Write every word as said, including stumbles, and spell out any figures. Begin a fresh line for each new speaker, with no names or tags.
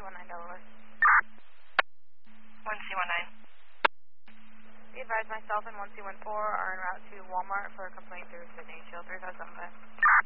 one nine Delaware.
one C one nine.
Be advised myself and one C one four are en route to Walmart for a complaint through Sydney. Shield three five seven five.